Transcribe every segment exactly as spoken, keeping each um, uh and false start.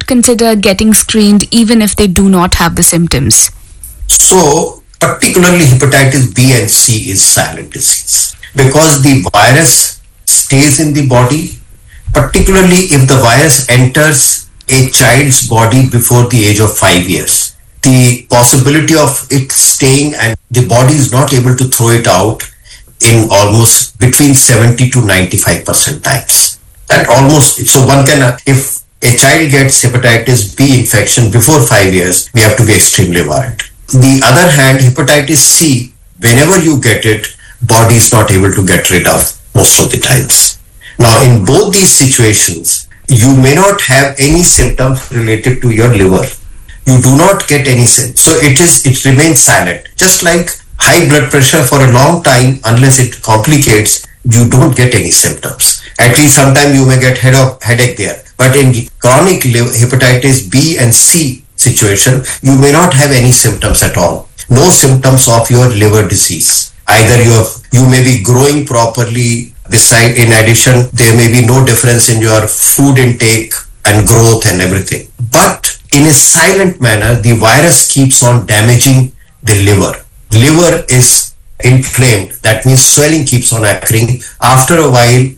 should consider getting screened even if they do not have the symptoms? So, particularly hepatitis B and C is silent disease because the virus stays in the body, particularly if the virus enters a child's body before the age of five years. The possibility of it staying and the body is not able to throw it out in almost between seventy to ninety-five percent times. That almost, so one can, if a child gets hepatitis B infection before five years, we have to be extremely worried. The other hand, hepatitis C, whenever you get it, body is not able to get rid of most of the times. Now, in both these situations, you may not have any symptoms related to your liver. You do not get any symptoms. So it is, it remains silent. Just like high blood pressure for a long time, unless it complicates, you don't get any symptoms. At least sometimes you may get head of, headache there. But in chronic hepatitis B and C situation, you may not have any symptoms at all. No symptoms of your liver disease. Either you have, you may be growing properly. Beside, in addition, there may be no difference in your food intake and growth and everything. But in a silent manner, the virus keeps on damaging the liver. Liver is inflamed. That means swelling keeps on occurring. After a while,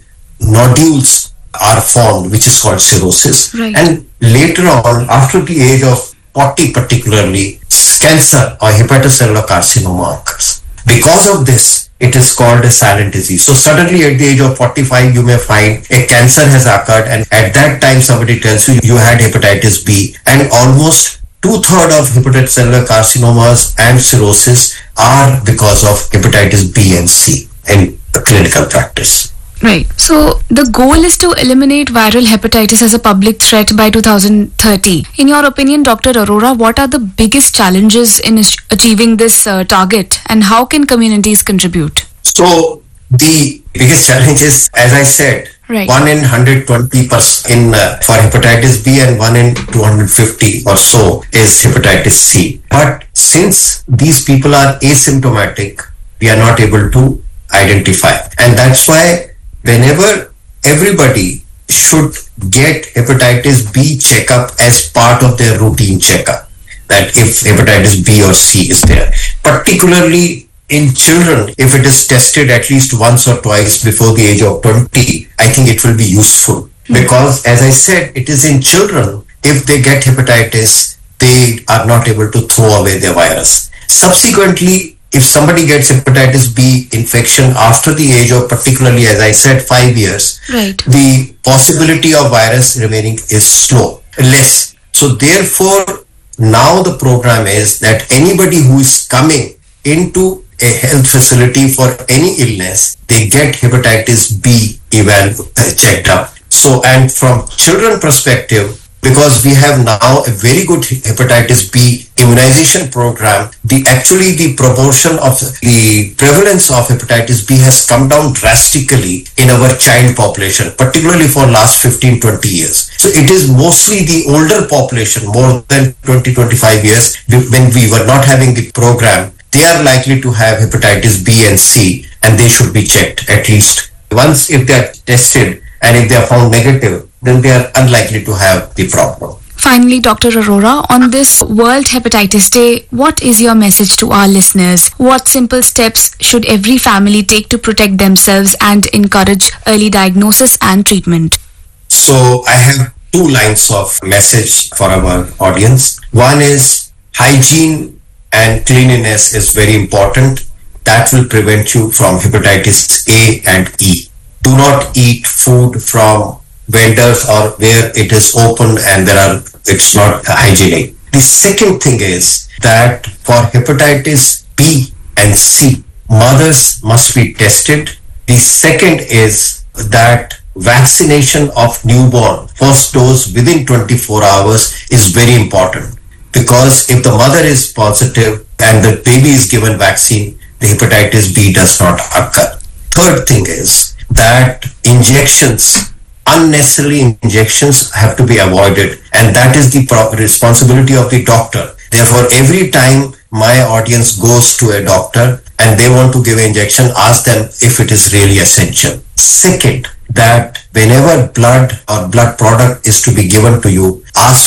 nodules are formed, which is called cirrhosis. Right. And later on, after the age of forty particularly, cancer or hepatocellular carcinoma occurs. Because of this, it is called a silent disease. So suddenly at the age of forty-five, you may find a cancer has occurred, and at that time somebody tells you you had hepatitis B, and almost two-thirds of hepatocellular carcinomas and cirrhosis are because of hepatitis B and C in clinical practice. Right. So the goal is to eliminate viral hepatitis as a public threat by two thousand thirty. In your opinion, Doctor Arora, what are the biggest challenges in achieving this uh, target, and how can communities contribute? So the biggest challenge is, as I said, right. one in one hundred twenty percent in uh, for hepatitis B and one in two hundred fifty or so is hepatitis C. But since these people are asymptomatic, we are not able to identify, and that's why whenever everybody should get hepatitis B checkup as part of their routine checkup, that if hepatitis B or C is there, particularly in children, if it is tested at least once or twice before the age of twenty, I think it will be useful. Because as I said, it is in children, if they get hepatitis, they are not able to throw away their virus. Subsequently, if somebody gets hepatitis B infection after the age of, particularly as I said, five years, right. the possibility of virus remaining is slow, less. So therefore, now the program is that anybody who is coming into a health facility for any illness, they get hepatitis B eval uh, checked up. So, and from children perspective, because we have now a very good hepatitis B immunization program, the actually the proportion of the prevalence of hepatitis B has come down drastically in our child population, particularly for last fifteen to twenty years. So it is mostly the older population, more than twenty to twenty-five years, when we were not having the program, they are likely to have hepatitis B and C, and they should be checked at least once. If they are tested and if they are found negative, then they are unlikely to have the problem. Finally, Doctor Arora, on this World Hepatitis Day, what is your message to our listeners? What simple steps should every family take to protect themselves and encourage early diagnosis and treatment? So I have two lines of message for our audience. One is hygiene and cleanliness is very important. That will prevent you from hepatitis A and E. Do not eat food from vendors or where it is open and there are, it's not hygienic. The second thing is that for hepatitis B and C, mothers must be tested. The second is that vaccination of newborn, first dose within twenty-four hours is very important, because if the mother is positive and the baby is given vaccine, the hepatitis B does not occur. Third thing is that injections, unnecessary injections have to be avoided, and that is the pro- responsibility of the doctor. Therefore, every time my audience goes to a doctor and they want to give an injection, ask them if it is really essential. Second, that whenever blood or blood product is to be given to you, ask